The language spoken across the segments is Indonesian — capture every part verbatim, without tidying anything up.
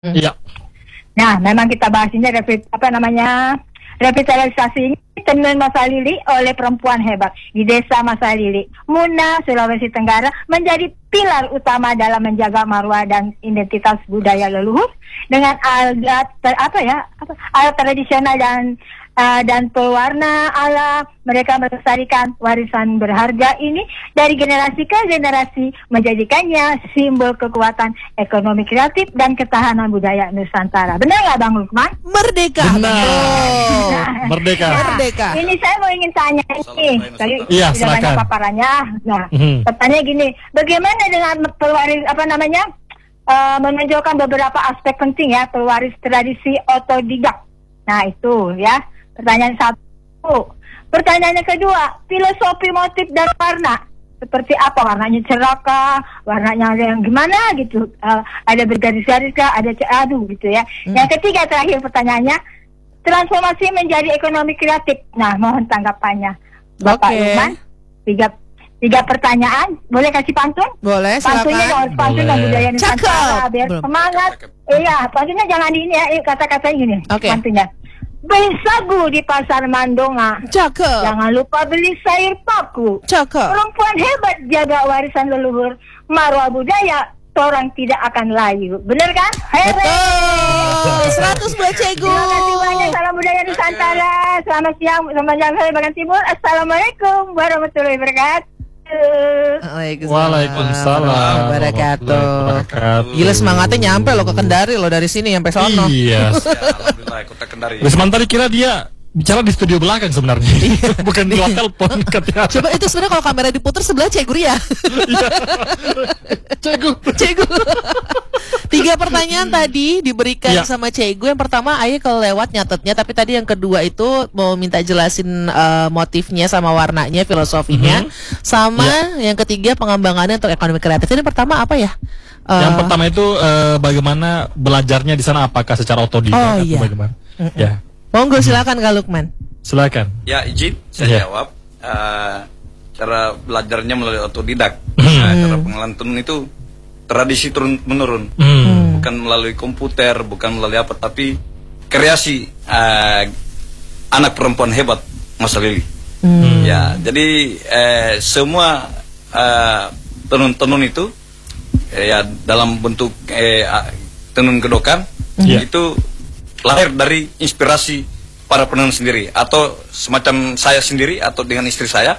Iya. Nah, memang kita bahas ini revi- apa namanya revitalisasi Tenun Masalili oleh perempuan hebat di Desa Masalili, Muna, Sulawesi Tenggara menjadi pilar utama dalam menjaga marwah dan identitas budaya leluhur dengan alat apa ya apa, alat tradisional dan uh, dan pewarna alam. Mereka melestarikan warisan berharga ini dari generasi ke generasi, menjadikannya simbol kekuatan ekonomi kreatif dan ketahanan budaya Nusantara. Benar nggak Bang Lukman? Merdeka. Benar. Oh. Merdeka. Nah, Merdeka. ini saya mau ingin tanya ini, tadi Iya, sudah banyak silakan. paparannya. Nah, Mhm. pertanyaan gini, bagaimana dengan pewaris apa namanya uh, menonjolkan beberapa aspek penting ya pewaris tradisi otodidak. Nah itu ya pertanyaan satu. Pertanyaan yang kedua, filosofi motif dan warna seperti apa, warnanya cerah kah, warnanya ada yang gimana gitu, uh, ada bergaris-garis kah, ada aduh gitu ya. Hmm. Yang ketiga terakhir pertanyaannya, transformasi menjadi ekonomi kreatif. Nah, mohon tanggapannya Bapak Oke. Lukman. Tiga tiga pertanyaan, boleh kasih pantun? Boleh, Pantunnya silakan. dong, pantun dan Boleh. budaya Nusantara Cakep. biar Belum. semangat. Iya, pantunnya jangan di ini ya, eh, kata-katanya gini. Oke. Pantunnya. Beli sagu di pasar Mandonga. Cakep. Jangan lupa beli sayur paku. Cakep. Perempuan hebat jaga warisan leluhur, marwah budaya, orang tidak akan layu. Bener kan? Hebat. Betul. seratus buat Cegu. Terima kasih banyak. Salam budaya Nusantara. Selamat siang, selamat jalan saya bagian timur. Assalamualaikum warahmatullahi wabarakatuh. Waalaikumsalam wabarakatuh. warahmatullahi wabarakatuh. Gila semangatnya nyampe lo ke Kendari lo dari sini sampai sono. Iya. Ya, alhamdulillah kota Kendari. Wisman tadi kira dia bicara di studio belakang sebenarnya. Bukan di hotel telepon katanya. Coba itu sebenarnya kalau kamera diputar sebelah Cegu ya. Cegu. Cegu. Tiga pertanyaan tadi diberikan Ya. sama Cegu. Yang pertama Aye kalau lewat nyatetnya, tapi tadi yang kedua itu mau minta jelasin eh, motifnya sama warnanya, filosofinya, sama yang ketiga pengembangannya untuk ekonomi kreatif. Ini pertama apa ya? Eh, Yang pertama itu eh, bagaimana belajarnya di sana, apakah secara otodidak Oh, atau iya. bagaimana? Ya, Monggo silakan Kak Lukman. silakan. Ya, izin saya Ya. jawab. Eh, cara belajarnya melalui otodidak. Hmm. Nah, cara pengenalan tenun itu tradisi turun menurun, Hmm. bukan melalui komputer, bukan melalui apa, tapi kreasi eh, anak perempuan hebat Masalili. Hmm. Ya, jadi eh, semua eh, tenun-tenun itu eh, ya dalam bentuk eh, a- tenun gedokan Ya. itu lahir dari inspirasi para penenun sendiri atau semacam saya sendiri atau dengan istri saya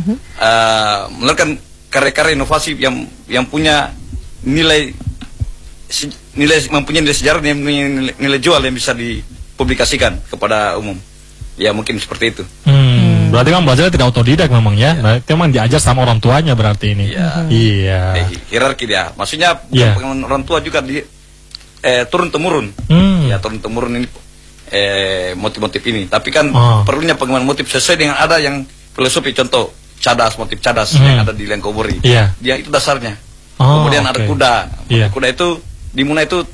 eh, melakukan karya-karya inovasi yang yang punya nilai se- nilai mempunyai nilai sejarah dan nilai, nilai jual yang bisa dipublikasikan kepada umum. Ya mungkin seperti itu. Hmm, berarti kan belajarnya tidak otodidak memang ya. Nah, itu memang diajar sama orang tuanya berarti ini. Iya. Iya. Eh, hierarki dia. Maksudnya Iya. pengen orang tua juga di eh, turun temurun. Hmm. Ya turun temurun ini eh, motif-motif ini. Tapi kan Oh. perlunya pengembangan motif sesuai dengan ada yang filosofi, contoh cadas, motif cadas Hmm. yang ada di Lengkobori. Iya. Dia itu dasarnya. Oh, Kemudian ada oke. kuda. Iya. Kuda itu di Muna itu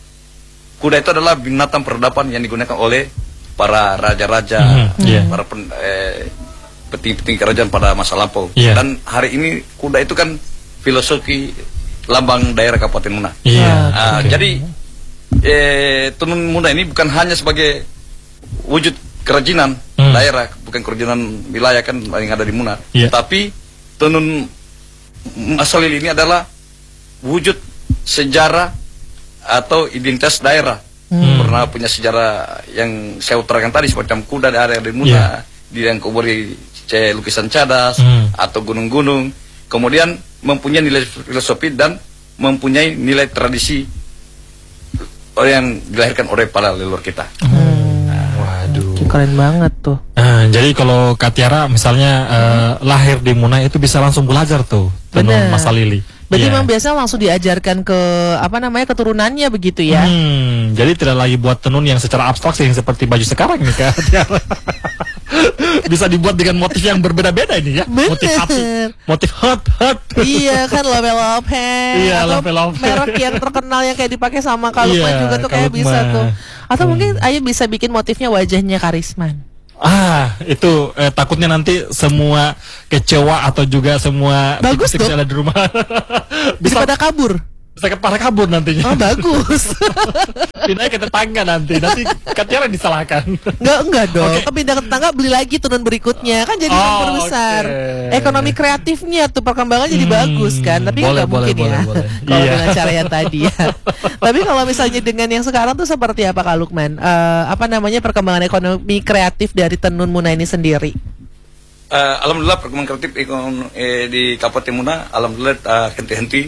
kuda itu adalah binatang peradaban yang digunakan oleh para raja-raja, Mhm, iya. para pen, eh, petinggi-petinggi kerajaan pada masa lampau. Iya. Dan hari ini kuda itu kan filosofi lambang daerah Kabupaten Muna. Iya. Ah, oke. Jadi eh, tenun Muna ini bukan hanya sebagai wujud kerajinan Hmm. daerah, bukan kerajinan wilayah kan yang ada di Muna, Iya. tapi tenun Masalili ini adalah wujud sejarah atau identitas daerah. Hmm. Pernah punya sejarah yang saya utarakan tadi semacam kuda di area di Muna, di Lengkobori lukisan cadas Hmm. atau gunung-gunung. Kemudian mempunyai nilai filosofi dan mempunyai nilai tradisi yang dilahirkan oleh para leluhur kita. Waduh. Keren banget tuh. Nah, jadi kalau Katiara misalnya eh, lahir di Muna itu bisa langsung belajar tuh tenun Bener. Masalili. Berarti Iya. memang biasanya langsung diajarkan ke apa namanya keturunannya begitu ya. Hmm, jadi tidak lagi buat tenun yang secara abstrak yang seperti baju sekarang nih Kak. Bisa dibuat dengan motif yang berbeda-beda ini ya. Bener. Motif api, motif hot hot. Iya kan Lope Lope Iya, atau Lope Lope. merek yang terkenal yang kayak dipakai sama Kalukman Iya, juga tuh kayak Kalukman. bisa tuh. Atau Hmm. mungkin Ayu bisa bikin motifnya wajahnya Karisman. Ah, itu eh, takutnya nanti semua kecewa atau juga semua Bagus titik-titik tuh. yang ada di rumah. Bisa bisa pada kabur. Bisa kepala kabur nantinya. Oh bagus. Pindah ke tetangga nanti. Nanti Katiara disalahkan. Enggak, enggak dong. Oke. Kan pindah ke tetangga beli lagi tenun berikutnya. Kan jadi Oh, memperbesar. oke. Ekonomi kreatifnya tuh perkembangan jadi Hmm, bagus kan. Tapi boleh, nggak boleh, mungkin boleh, ya. boleh. Kalau Iya. dengan cara yang tadi ya. Tapi kalau misalnya dengan yang sekarang tuh seperti apa Kak Lukman? Eh, apa namanya perkembangan ekonomi kreatif dari tenun Muna ini sendiri? Eh, alhamdulillah perkembangan kreatif ekon- eh, di Kabupaten Muna, alhamdulillah uh, henti-henti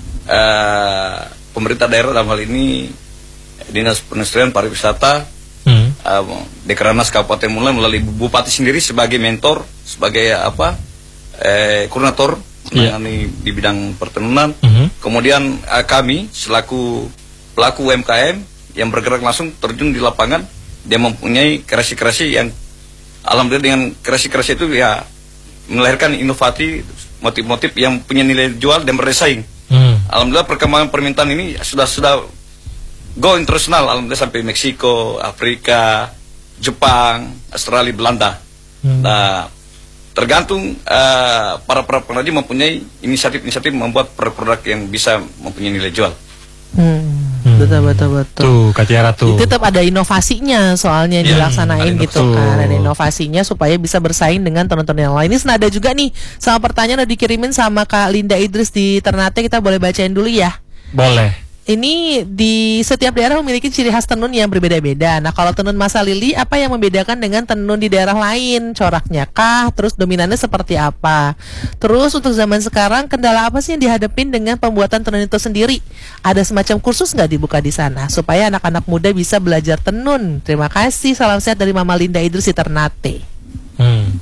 eh, pemerintah daerah dalam hal ini Dinas Perindustrian Pariwisata, Hmm. uh, Dekranasda Kabupaten Muna melalui Bupati sendiri sebagai mentor, sebagai apa, eh, koordinator Iya. menangani di bidang pertenunan. Mhm. Kemudian uh, kami selaku pelaku U M K M yang bergerak langsung terjun di lapangan, dia mempunyai kreasi-kreasi yang alhamdulillah dengan kreasi-kreasi itu ya melahirkan inovasi, motif-motif yang punya nilai jual dan bersaing. Hmm. Alhamdulillah perkembangan permintaan ini sudah sudah go internasional, alhamdulillah sampai Meksiko, Afrika, Jepang, Australia, Belanda. Hmm. Nah, tergantung eh, para para pengrajin mempunyai inisiatif-inisiatif membuat produk yang bisa mempunyai nilai jual. Hmm. Hmm. Betul betul betul. Tuh Katiara tuh. Tetap ada inovasinya soalnya Iya, dilaksanain ada gitu inovasi. kan, ada inovasinya supaya bisa bersaing dengan tenun-tenun yang lain. Ini senada juga nih sama pertanyaan udah dikirimin sama Kak Linda Idris di Ternate, kita boleh bacain dulu ya. Boleh. Ini di setiap daerah memiliki ciri khas tenun yang berbeda-beda. Nah, kalau tenun Masa Lili, apa yang membedakan dengan tenun di daerah lain? Coraknya kah? Terus dominannya seperti apa? Terus untuk zaman sekarang, kendala apa sih yang dihadapin dengan pembuatan tenun itu sendiri? Ada semacam kursus nggak dibuka di sana supaya anak-anak muda bisa belajar tenun? Terima kasih. Salam sehat dari Mama Linda Idris di Ternate. Hmm.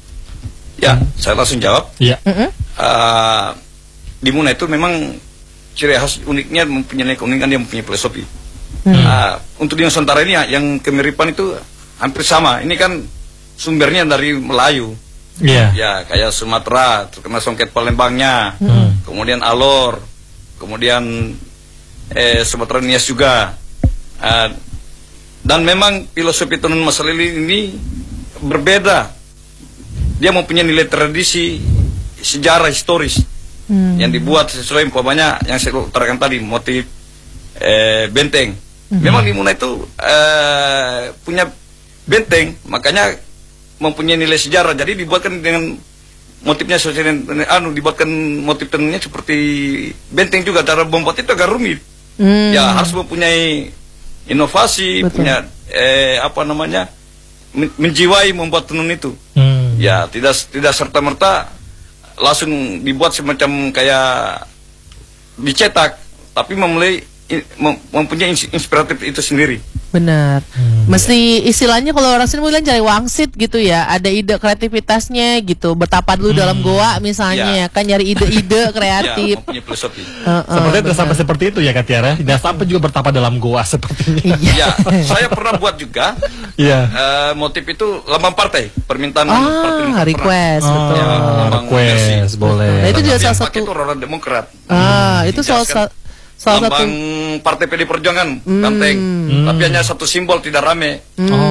Ya, saya langsung jawab. Iya. Mm-mm. Eh, di Muna itu memang ciri khas uniknya mempunyai keunikan, dia mempunyai filosofi. Nah, untuk di Nusantara ini ya, yang kemiripan itu hampir sama. Ini kan sumbernya dari Melayu. Iya. Ya, kayak Sumatera, terkena songket Palembangnya, Hmm. kemudian Alor, kemudian eh, Sumatera Nias juga. Eh, dan memang filosofi tenun Masa Lili ini berbeda. Dia mempunyai nilai tradisi, sejarah historis. Hmm. Yang dibuat sesuai umpamanya yang saya utarakan tadi, motif eh, benteng. Memang di Muna itu eh, punya benteng, makanya mempunyai nilai sejarah. Jadi dibuatkan dengan motifnya sesuai dengan anu, dibuatkan motif tenunnya seperti benteng juga. Cara membuat itu agak rumit. Hmm. Ya harus mempunyai inovasi, Betul. punya eh, apa namanya men- menjiwai membuat tenun itu. Hmm. Ya tidak tidak serta merta langsung dibuat semacam kayak dicetak, tapi memulai i- mem- mempunyai ins- inspiratif itu sendiri. Benar. Hmm. Mesti istilahnya kalau orang sini bilang cari wangsit gitu ya. Ada ide kreativitasnya gitu. Bertapa dulu dalam goa misalnya Ya. kan nyari ide-ide Ya, kreatif. mempunyai filosofi. Heeh, Seperti itu benar. sampai seperti itu ya Katiara. Dan sampai juga bertapa dalam goa sepertinya. Iya. Ya, saya pernah buat juga Iya. eh, motif itu lambang partai, permintaan Ah, partai. request Oh, betul. Ya, lambang request Mercy. boleh. Nah, itu juga Yang salah pakai satu- itu orang Demokrat. Ah, itu salah, Dijelaskan. sa- salah satu lambang Partai P D Perjuangan, banteng, tapi hanya satu simbol, tidak rame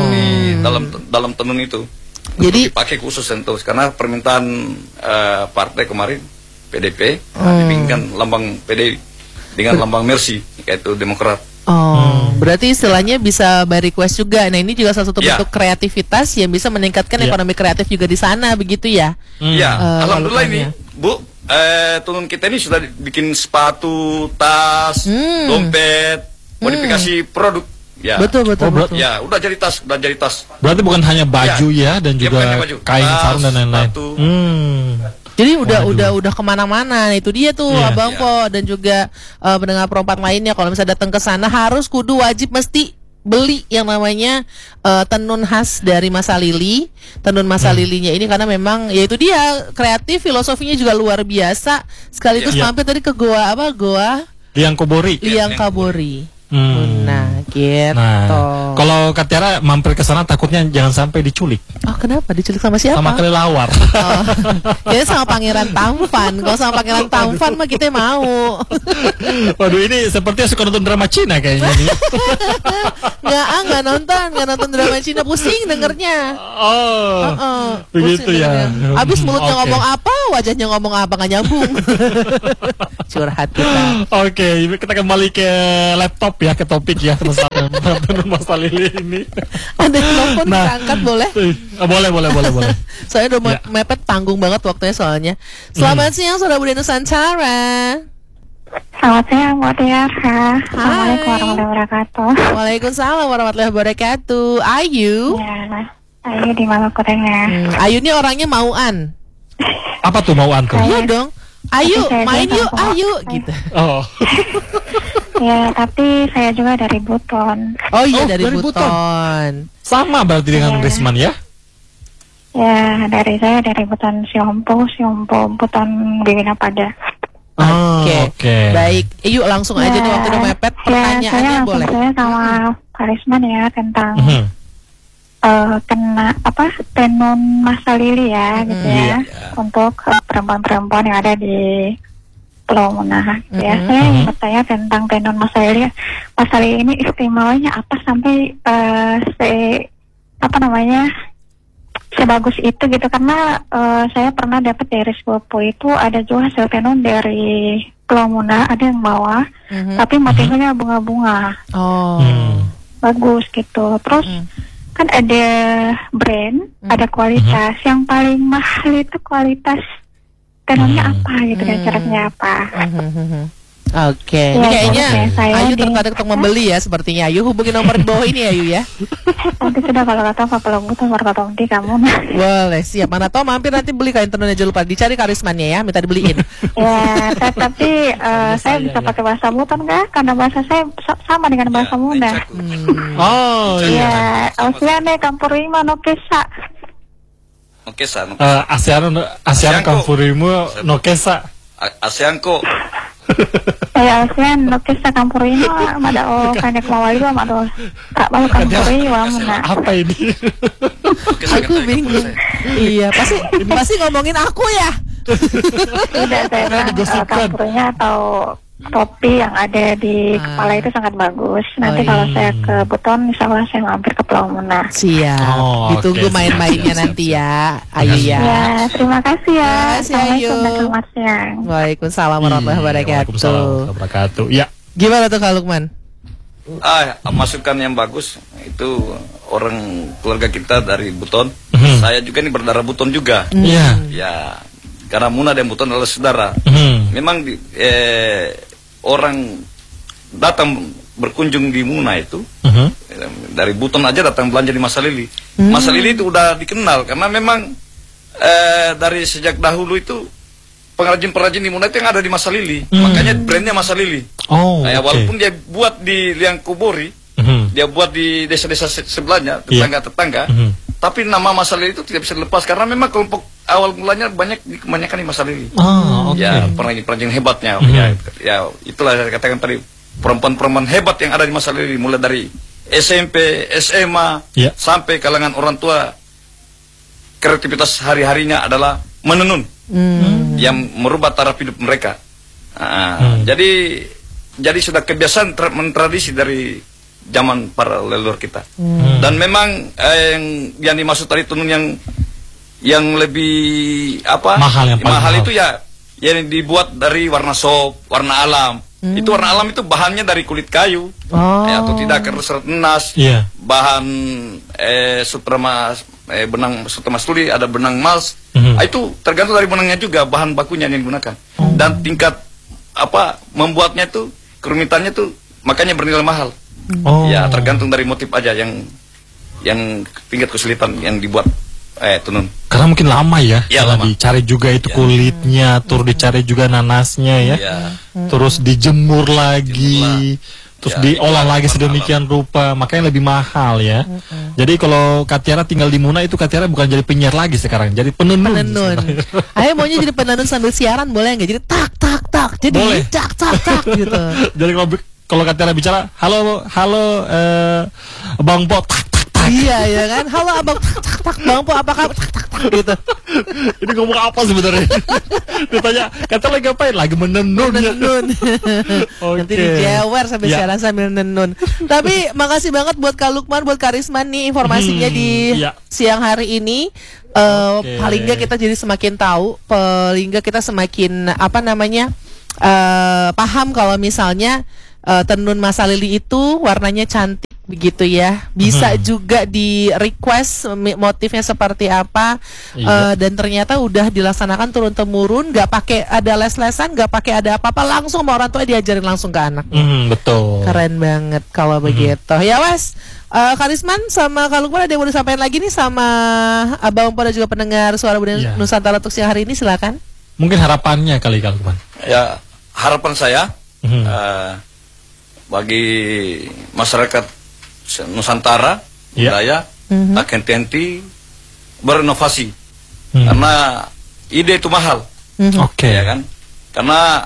di dalam dalam tenun itu. Jadi- Untuk dipakai khusus tentu karena permintaan eh, partai kemarin P D P nah, dibikinkan lambang P D dengan lambang Mercy, yaitu Demokrat. Oh, berarti istilahnya bisa by request juga. Nah, ini juga salah satu Ya. bentuk kreativitas yang bisa meningkatkan Ya. ekonomi kreatif juga di sana, begitu ya. Ya, Eh, alhamdulillah ini, lalukannya. Bu, eh, tenun kita ini sudah bikin sepatu, tas, Hmm. dompet, modifikasi produk. Ya. Betul, betul, Oh, ber- betul. Ya, udah jadi tas, udah jadi tas. Berarti bukan hanya baju ya, dan Ya, juga bukan hanya baju. kain Tas, sarung dan lain-lain. sepatu. Hmm. Jadi udah Waduh. udah udah kemana-mana. Itu dia tuh Iya. Abang Iya. Po dan juga eh, pendengar perempat lainnya. Kalau misalnya datang ke sana harus kudu wajib mesti beli yang namanya eh, tenun khas dari Masa Lili. Tenun Masa Lilinya ini karena memang ya itu dia kreatif, filosofinya juga luar biasa. Sekaligus Iya. mampir tadi ke goa apa? Goa Liang Kobori. Liang Liang Kabori. Hmm. Nah, gitu. Nah, kalau Katiara mampir ke sana takutnya jangan sampai diculik. Oh, kenapa? Diculik sama siapa? Sama kelelawar. Oh, jadi sama Pangeran Tampan. Kalau sama Pangeran Tampan mah kita mau. Waduh, ini sepertinya suka nonton drama Cina kayaknya nih. Nggak, ah, nggak nonton, nggak nonton drama Cina, pusing dengernya. Oh, Uh-uh, begitu pusing ya. dengernya. Abis mulutnya Oke. ngomong apa, wajahnya ngomong apa, nggak nyambung. Curhat kita. Oke, kita kembali ke laptop ya, ke topik ya tentang Tenun Mas Lili ini. Ada yang nelfon, Nah. kita angkat boleh? Ah, boleh, boleh, boleh, boleh. Saya udah Ya. mepet, tanggung banget waktunya soalnya. Selamat siang, Saudara Budaya Nusantara. Selamat siang buat Tiara. Assalamualaikum warahmatullahi wabarakatuh. Waalaikumsalam warahmatullahi wabarakatuh. Ayu. Ya, Ayu di Maluku Tengah. Hmm, Ayu ini orangnya mauan. Apa tuh mau antum? Iya dong. Ayo Tapi saya main juga yuk, sama- ayo saya- gitu. Oh, Ya, tapi saya juga dari Buton. Oh iya Oh, dari, dari Buton. Buton. sama berarti dengan Iya. Risman ya? Ya, dari saya dari Buton Siompo, Siompo Buton Bibina Pada. Oh, Oke. oke. Baik, yuk langsung aja nih waktu udah mepet Ya, saya pertanyaannya langsung boleh. saya sama Karisman ya tentang Mhm. eh, kena apa tenun masa lili ya gitu Iya. ya untuk eh, perempuan-perempuan yang ada di Pulau Munah. Ya, Mhm. saya ingin bertanya tentang tenun masa lili. Masa lili ini istimewanya apa sampai eh, se apa namanya sebagus itu gitu, karena eh, saya pernah dapat dari sepupu itu ada juga hasil tenun dari Pulau Munah, ada yang bawa Mhm. tapi motifnya bunga-bunga Oh. Hmm. bagus gitu. Terus Mhm. kan ada brand, Hmm. ada kualitas. Yang paling mahal itu kualitas tenunnya Hmm. apa gitu dan Hmm. caranya apa. Mhm, mhm. Oke, Ya, ini kayaknya oke, saya Ayu di- tertarik untuk membeli ya sepertinya. Ayu hubungi nomor di bawah ini Ayu ya. Nanti sudah kalau kata apa belum butuh kata nanti kamu. Boleh, siap. Mana tahu mampir nanti beli kain tenunnya jangan lupa dicari karismannya ya, minta dibeliin. Ya, ta- tapi eh, saya saya bisa ya. pakai bahasa Buton nggak? Karena bahasa saya sa- sama dengan bahasa Munda. Hmm. Oh iya. Ya, Ausiane Kampurima no Kesa. Oke, San. Eh, ASEAN ASEAN Asianko. Kampurimu Nokesa. ASEANko. Ya, Ausian no Kesa Kampurima mada oh kanek mawali wa mado. Tak balu Kampurima muna. Apa ini? Oke, saya Aku katakan bingung. kepada saya. Iya, pasti pasti ngomongin aku ya. Tidak, saya bilang eh, digosipkan. kampurnya atau topi yang ada di Ah. kepala itu sangat bagus. Nanti Oh, kalau iya. saya ke Buton, insya Allah saya mampir ke Pulau Munah. Siap. Oh, Ditunggu oke, main-mainnya siap, siap, nanti siap. ya, Ayu ya. Ya, terima kasih ya. Terima kasih, Assalamualaikum Ayu. dan selamat siang. Waalaikumsalam warahmatullahi Iya, Waalaikumsalam wabarakatuh. warahmatullahi wabarakatuh. Ya. Gimana tuh Kak Lukman? Ah, masukan yang bagus itu orang keluarga kita dari Buton. Mhm. Saya juga ini berdarah Buton juga. Iya. Ya, karena Muna dan Buton adalah saudara. Mhm. Memang di, eh, orang datang berkunjung di Muna itu Mhm. eh, dari Buton aja datang belanja di Masa Lili. Masa Lili itu udah dikenal karena memang eh, dari sejak dahulu itu pengrajin-pengrajin di Muna itu yang ada di Masa Lili. Hmm. Makanya brandnya Masa Lili. Oh, Nah, ya, oke. walaupun dia buat di Liangkubori, Mhm. dia buat di desa-desa se- sebelahnya, Iya. tetangga-tetangga, Mhm. tapi nama Masa Lili itu tidak bisa dilepas karena memang kelompok awal mulanya banyak di- kebanyakan di Masa Lili. Oh, oke. Ya, pengrajin-pengrajin hebatnya. Mhm. Ya, ya, itulah saya katakan tadi perempuan-perempuan hebat yang ada di Masa Lili, mulai dari S M P, S M A, Iya. sampai kalangan orang tua. Kreativitas hari-harinya adalah menenun Hmm. yang merubah taraf hidup mereka. Ah, Hmm. Jadi jadi sudah kebiasaan tra- mentradisi dari zaman para leluhur kita. Hmm. Dan memang eh, yang yang dimaksud tadi tenun yang yang lebih apa? Mahal, yang paling mahal. itu ya yang dibuat dari warna sop, warna alam. Itu warna alam itu bahannya dari kulit kayu. Oh. Eh, atau tidak karena serat enas. Iya. Bahan eh sutra mas eh, benang sutra mas tuli, ada benang mals. Mhm. Ah, itu tergantung dari benangnya juga bahan bakunya yang digunakan. Dan tingkat apa membuatnya itu kerumitannya tuh makanya bernilai mahal. Oh. Ya tergantung dari motif aja yang yang tingkat kesulitan yang dibuat eh tenun. Karena mungkin lama ya. Iya, Karena lama. dicari juga itu Ya. kulitnya, terus dicari juga nanasnya ya. Ya. Terus dijemur lagi. Jemur Terus Ya, diolah itu lagi warna sedemikian rupa, makanya lebih mahal ya. Jadi kalau Katiara tinggal di Muna itu Katiara bukan jadi penyiar lagi sekarang, jadi penenun. Penenun. Ayo maunya jadi penenun sambil siaran boleh nggak? Jadi tak tak tak. Jadi Boleh. tak tak tak gitu. Jadi kalau kalau Katiara bicara, halo halo eh, Bang Bo, tak tak tak Iya ya kan. Halo abang, tak tak tak bang po apa kabar? Tak tak tak gitu. Ini ngomong apa sebenarnya? Ditanya, kata lagi ngapain? Lagi menenun. Menenun. Nanti dijewer sampai Ya. siaran sambil menenun. Tapi makasih banget buat Kak Lukman, buat Kak Risman nih informasinya Hmm, di ya. siang hari ini. Eh, Oke. Paling nggak kita jadi semakin tahu, paling nggak kita semakin apa namanya eh, paham kalau misalnya eh, tenun masa lili itu warnanya cantik begitu ya. Bisa Hmm. juga di request mi- motifnya seperti apa. Iya. Eh, dan ternyata udah dilaksanakan turun temurun, nggak pakai ada les-lesan, nggak pakai ada apa-apa, langsung sama orang tua diajarin langsung ke anak. Hmm, betul. Keren banget kalau begitu. Ya Mas, uh, Karisman sama Kak Lukman ada yang mau disampaikan lagi nih sama Abang Po dan juga pendengar Suara Budaya Iya. Nusantara untuk siang hari ini, silakan. Mungkin harapannya kali Kak Lukman. Ya, harapan saya Mhm. eh, bagi masyarakat Nusantara, Ya. budaya, Mhm. akan tenti berinovasi. Hmm. Karena ide itu mahal, Mhm. Oke. ya kan? Karena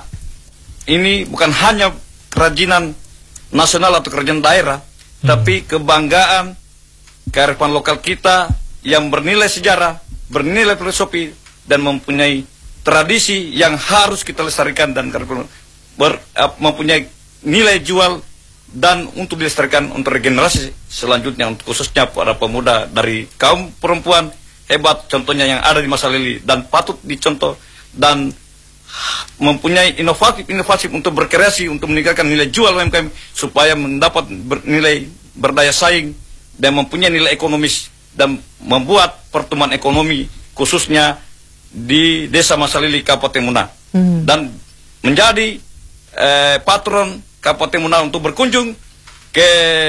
ini bukan hanya kerajinan nasional atau kerajinan daerah, tapi kebanggaan kearifan lokal kita yang bernilai sejarah, bernilai filosofi, dan mempunyai tradisi yang harus kita lestarikan dan ber, eh, mempunyai nilai jual dan untuk dilestarikan untuk regenerasi selanjutnya, untuk khususnya para pemuda dari kaum perempuan hebat contohnya yang ada di Masa Lili dan patut dicontoh dan mempunyai inovatif-inovatif untuk berkreasi untuk meningkatkan nilai jual U M K M supaya mendapat bernilai berdaya saing dan mempunyai nilai ekonomis dan membuat pertumbuhan ekonomi khususnya di Desa Masa Lili Kabupaten Muna Mhm. dan menjadi eh, patron Kabupaten Muna untuk berkunjung ke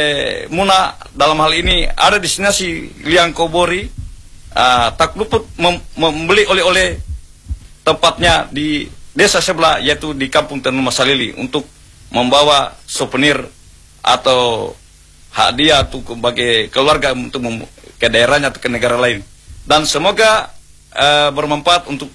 Muna. Dalam hal ini ada destinasi Liang Kobori, uh, tak luput mem membeli oleh-oleh tempatnya di desa sebelah yaitu di Kampung Tenun Masa Lili untuk membawa souvenir atau hadiah untuk bagi keluarga untuk mem- ke daerahnya atau ke negara lain. Dan semoga uh, bermanfaat untuk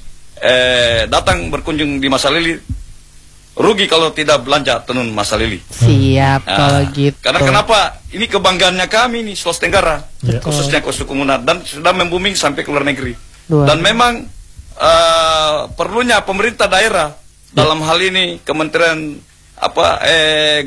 uh, datang berkunjung di Masa Lili. Rugi kalau tidak belanja tenun Masa Lili. Siap Nah, kalau gitu. Karena kenapa? Ini kebanggaannya kami nih Sulawesi Tenggara, Ya. khususnya ke suku Muna dan sudah membooming sampai ke luar negeri. Luar Dan memang uh, perlunya pemerintah daerah dalam hal ini Kementerian apa eh,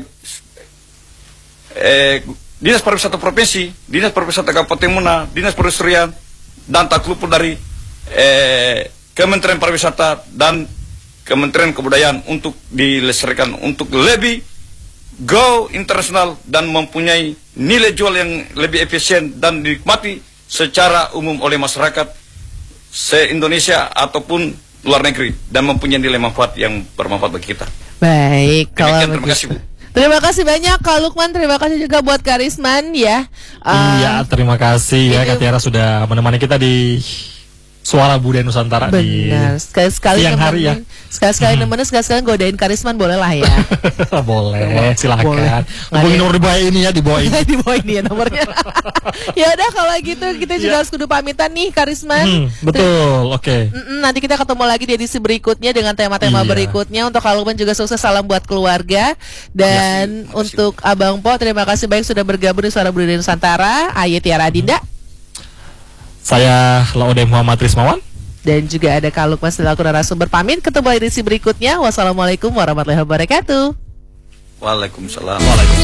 eh, Dinas Pariwisata Provinsi, Dinas Pariwisata Kabupaten Muna, Dinas Perindustrian dan tak luput dari eh, Kementerian Pariwisata dan Kementerian Kebudayaan untuk dilestarikan untuk lebih go internasional dan mempunyai nilai jual yang lebih efisien dan dinikmati secara umum oleh masyarakat se-Indonesia ataupun luar negeri dan mempunyai nilai manfaat yang bermanfaat bagi kita. Baik, kalau Demikian, terima begitu. kasih, Bu. Terima kasih banyak Kak Lukman, terima kasih juga buat Kak Risman ya. Uh, Iya, terima kasih ya ini- Kak Tiara sudah menemani kita di Suara Budaya Nusantara di Benar, sekali-sekali siang hari ya. nemenin, sekali-sekali nemenin, sekali-sekali godain Karisman boleh lah ya. Boleh, silakan. Boleh. Hubungi nomor di bawah ini ya, di bawah ini. Di bawah ini ya nomornya. Ya udah kalau gitu kita juga Ya. harus kudu pamitan nih Karisman. Hmm, betul, oke. Mm-mm, nanti kita ketemu lagi di edisi berikutnya dengan tema-tema Iya. berikutnya. Untuk Kak Lukman juga sukses, salam buat keluarga. Dan Terima kasih. untuk Abang Po, terima kasih banyak sudah bergabung di Suara Budaya Nusantara. Aye Tiara Adinda. Saya Laude Muhammad Rismawan. Dan juga ada Kak Lukman selaku narasumber, pamit. Ketemu di edisi berikutnya. Wassalamualaikum warahmatullahi wabarakatuh. Waalaikumsalam.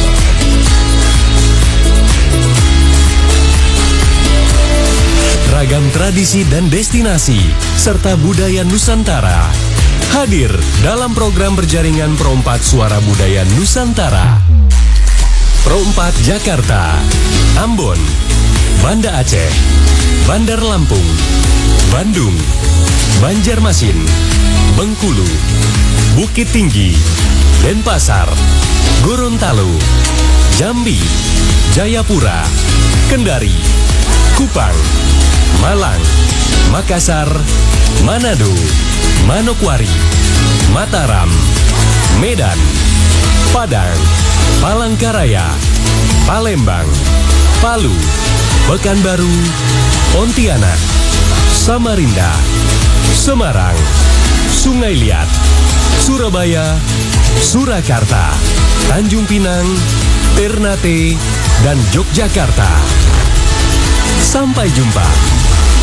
Ragam tradisi dan destinasi serta budaya Nusantara hadir dalam program berjaringan Perompat Suara Budaya Nusantara. Perompat Jakarta, Ambon, Banda Aceh, Bandar Lampung, Bandung, Banjarmasin, Bengkulu, Bukit Tinggi, Denpasar, Gorontalo, Jambi, Jayapura, Kendari, Kupang, Malang, Makassar, Manado, Manokwari, Mataram, Medan, Padang, Palangkaraya, Palembang, Palu, Pekanbaru, Pontianak, Samarinda, Semarang, Sungai Liat, Surabaya, Surakarta, Tanjung Pinang, Ternate, dan Yogyakarta. Sampai jumpa.